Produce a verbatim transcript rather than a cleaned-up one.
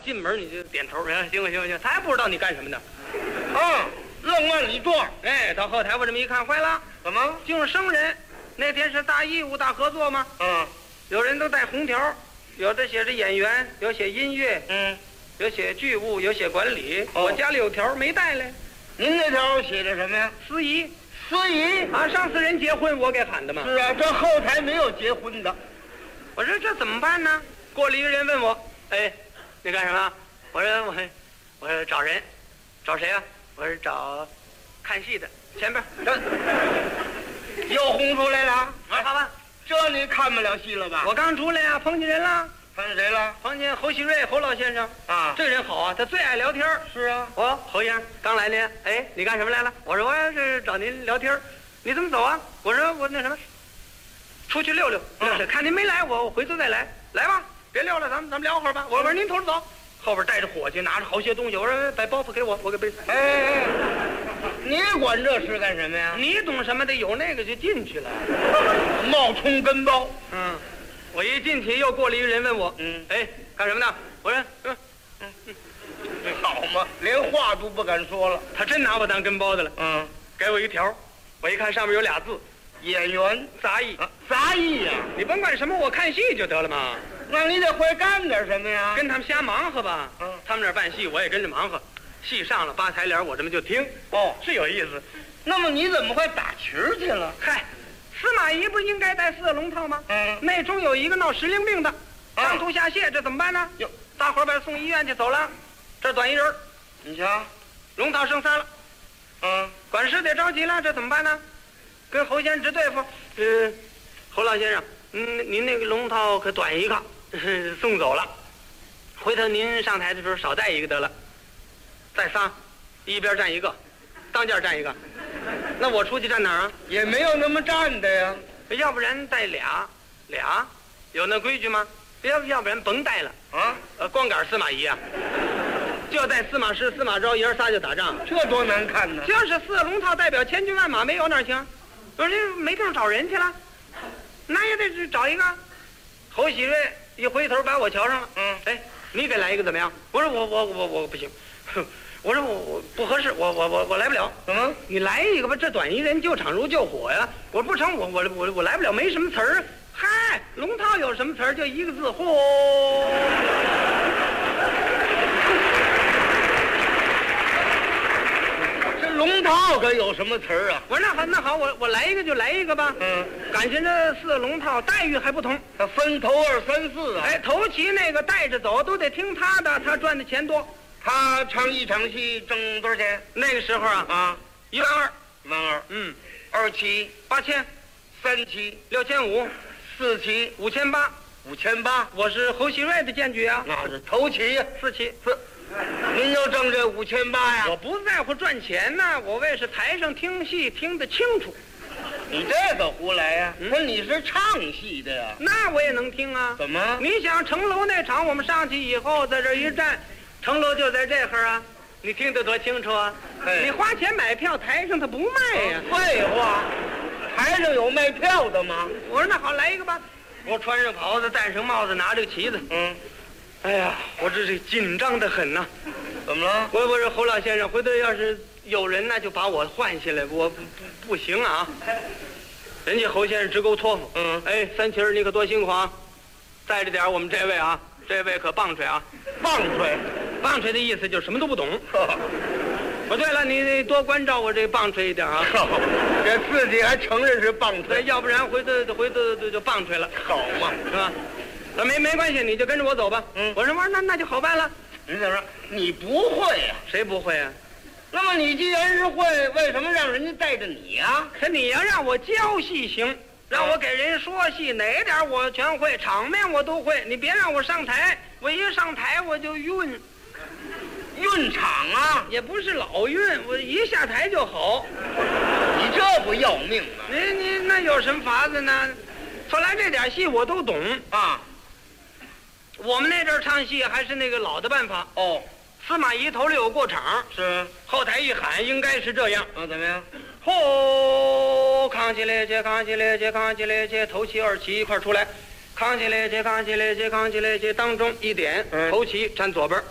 进门你就点头，哎，行行行，他还不知道你干什么呢。 啊，愣往里撞。 哎，到后台我这么一看，坏了， 怎么？ 竟是生人。那天是大义务、大合作吗？ 嗯有人都带红条，有的写着演员，有写音乐， 嗯， 有写剧务，有写管理。 哦我家里有条没带来， 您那条写的什么呀？ 司仪司仪。 啊，上次人结婚我给喊的嘛。 是啊，这后台没有结婚的。 我说这怎么办呢？过来一个人问我，哎，你干什么？我说我我说找人，找谁啊？我说找看戏的，前边。 这又轰出来了。 啊，好吧， 这你看不了戏了吧？ 我刚出来呀、碰见人了， 看见谁了？ 碰见侯喜瑞侯老先生。 啊， 这个人好啊，他最爱聊天。 是啊。 哦，侯先生刚来呢，哎，你干什么来了？我说我这是找您聊天。你怎么走啊？我说我那什么，出去溜溜。 嗯看您没来，我我回头再来。来吧，别溜了，咱们咱们聊会儿吧。我说您偷着走，后边带着伙计，拿着好些东西。我说把包袱给我，我给背。 哎哎哎，你管这事干什么呀？ 你懂什么的？有那个就进去了。 冒充跟包。 嗯，我一进去又过来一个人问我， 嗯， 哎，干什么呢？我说，嗯， 好嘛，连话都不敢说了。 他真拿我当跟包的了。 嗯， 给我一条，我一看上面有俩字， 演员杂役。 啊，杂役呀。 你甭管什么，我看戏就得了嘛。 那你得会干点什么呀？ 跟他们瞎忙活吧。 嗯， 他们那儿办戏，我也跟着忙活。戏上了，八抬帘我这么就听。 哦， 是有意思。 那么你怎么会打旗儿去了？ 嗨，司马懿不是应该戴四龙套吗？ 嗯， 内中有一个闹时令病的， 啊上吐下泻，这怎么办呢？ 哟， 大伙儿把他送医院去，走了。这短一人儿， 你瞧， 龙套剩仨了。 嗯， 管事得着急了，这怎么办呢？跟侯先生直对付。嗯，侯老先生，嗯，您那个龙套可短一个，送走了。回头您上台的时候少带一个得了。再仨，一边站一个，当间站一个。那我出去站哪儿啊？ 也没有那么站的呀。 要不然带俩，俩，有那规矩吗？要要不然甭带了。 啊， 呃，光杆司马懿啊，就带司马师、司马昭爷儿仨就打仗。 这多难看呢。 就是四龙套代表千军万马，没有哪儿行？我这没地方找人去了，那也得找一个。侯喜瑞一回头把我瞧上了， 嗯， 哎，你给来一个怎么样？我说我我我我不行，我说我我不合适，我我我我来不了。 怎么？ 你来一个吧，这短一人救场如救火呀！我说不成，我我我我来不了，没什么词儿。嗨，龙套有什么词儿？就一个字，嚯！ 这龙套可有什么词儿啊？ 我说那好，那好，我我来一个就来一个吧。 嗯， 感情这四龙套待遇还不同。 它分头二三四啊。 哎，头旗那个带着走都得听他的，他赚的钱多。 他唱一场戏挣多少钱？ 那个时候啊， 啊， 一万二， 一万二。 嗯， 二期、 八千， 三期、 六千五， 四期、 五千八。 五千八。 我是侯喜瑞的荐举啊。 那是头期呀。 四期。 四，您就挣这五千八呀？ 我不在乎赚钱呐，我为是台上听戏听得清楚。 你这个胡来呀？ 嗯说你是唱戏的呀？ 那我也能听啊。 怎么？ 你想城楼那场，我们上去以后，在这儿一站，城楼就在这儿啊，你听得多清楚啊！ 哎你花钱买票，台上他不卖呀、 废话，台上有卖票的吗？ 我说那好，来一个吧。我穿上袍子，戴上帽子，拿着个旗子。 嗯， 哎呀，我这是紧张的很呐、 怎么了？ 我我说侯老先生，回头要是有人呢，就把我换下来，我不不不行啊！人家侯先生直勾托付。 嗯， 哎，三七儿你可多辛苦啊！带着点我们这位啊，这位可棒槌啊！ 棒槌。 棒槌的意思就是什么都不懂。哦，对了，你得多关照我这棒槌一点啊！ 这自己还承认是棒对， 槌， 要不然回头回头就就棒槌了， 好嘛？ 是吧？那没没关系，你就跟着我走吧。 嗯我说我说那那就好办了。 你怎么说？你不会呀、 谁不会啊？ 那么你既然是会，为什么让人家带着你呀、 可你要让我教戏行，让我给人说戏，哪点我全会，场面我都会。你别让我上台，我一上台我就晕， 运场啊！ 也不是老晕，我一下台就好。 你这不要命啊？ 你你那有什么法子呢？后来这点戏我都懂。 啊， 我们那阵儿唱戏还是那个老的办法， 哦， 司马懿头里有过场， 是后台一喊应该是这样。 啊，怎么样？ 吼，扛起来，接扛起来，接扛起来，接头旗二旗一块儿出来，扛起来，接扛起来，接扛起来，接当中一点， 嗯头旗站左边儿，